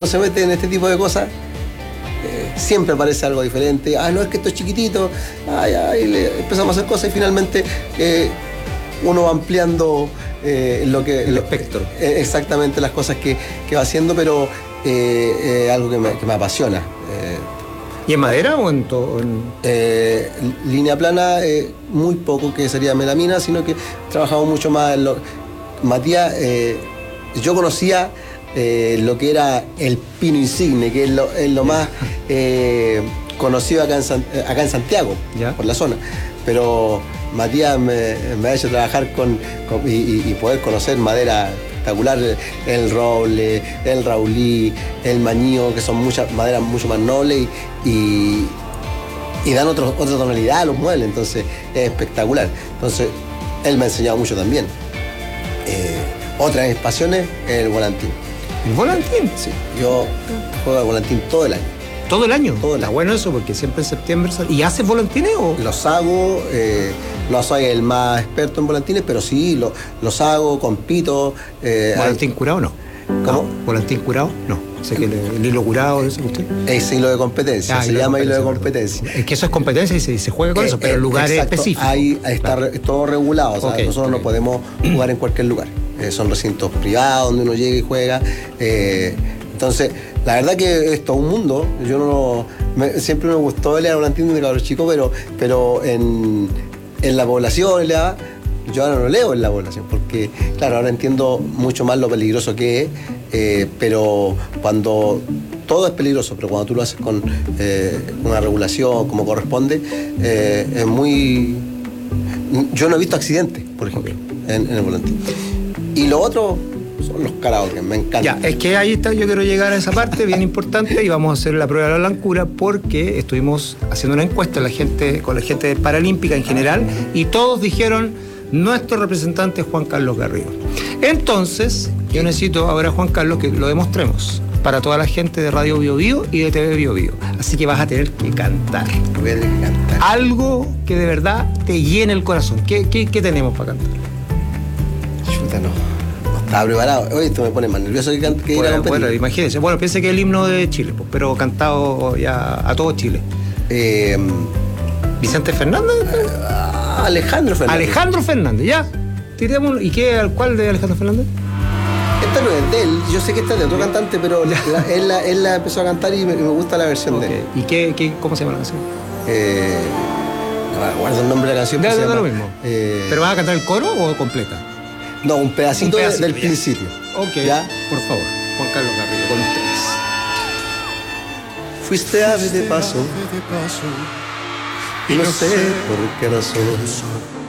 se mete en este tipo de cosas, siempre aparece algo diferente. No, es que esto es chiquitito. Empezamos a hacer cosas y finalmente uno va ampliando el espectro. Exactamente las cosas que va haciendo, pero algo que me apasiona. ¿Y en madera o en todo? Línea plana, muy poco, que sería melamina, sino que trabajamos mucho más en Matías, yo conocía lo que era el pino insigne, que es lo más conocido acá en Santiago, ¿ya? Por la zona. Pero Matías me ha hecho trabajar y poder conocer madera espectacular, el roble, el raulí, el mañío, que son muchas maderas mucho más nobles y dan otra tonalidad a los muebles, entonces es espectacular. Entonces él me ha enseñado mucho también. Otra de mis pasiones es el volantín. ¿El volantín? Sí, yo juego al volantín todo el año. ¿Todo el año? Todo el año. Está bueno eso, porque siempre en septiembre... ¿Y haces volantines o...? Los hago, no soy el más experto en volantines, pero sí, los hago, compito. ¿Volantín curado no? ¿Cómo? ¿Volantín curado? No. Sé que el hilo curado, ¿eso usted? Es hilo de competencia, se llama hilo de competencia. Es que eso es competencia y se juega con eso, pero en lugares específicos. Ahí está todo regulado, o sea, nosotros no podemos jugar en cualquier lugar. Son recintos privados donde uno llega y juega. Entonces, la verdad que es todo un mundo. Yo siempre me gustó leer volantín de cabros chicos, pero en la población, yo ahora no leo en la población, porque, claro, ahora entiendo mucho más lo peligroso que es, pero cuando todo es peligroso, pero cuando tú lo haces con una regulación como corresponde, es muy... Yo no he visto accidentes, por ejemplo, en el volantín. Y lo otro son los karaoke, me encanta. Ya, es que ahí está, yo quiero llegar a esa parte bien importante y vamos a hacer la prueba de la blancura porque estuvimos haciendo una encuesta con la gente paralímpica en general y todos dijeron nuestro representante es Juan Carlos Garrido. Entonces, yo necesito ahora, Juan Carlos, que lo demostremos para toda la gente de Radio Bio Bio y de TV Bio Bio. Así que vas a tener que cantar. Voy a tener que cantar. Algo que de verdad te llene el corazón. ¿Qué tenemos para cantar? Chuta, no estaba preparado. Oye, esto me pone más nervioso que ir a competir. Bueno, imagínense. Bueno, piense que es el himno de Chile, pues, pero cantado ya a todo Chile. ¿Vicente Fernández? Alejandro Fernández. Alejandro Fernández, ya. Tirémoslo. ¿Y cuál de Alejandro Fernández? Esta no es de él. Yo sé que esta es de otro cantante, pero él la empezó a cantar y me gusta la versión de él. ¿Y cómo se llama la canción? No me acuerdo el nombre de la canción. Ya, lo mismo. ¿Pero vas a cantar el coro o completa? No, un pedacito del ya. principio. Ok, ¿ya? Por favor, Juan Carlos Garrido, con ustedes. Fuiste ave de paso y no sé por qué razón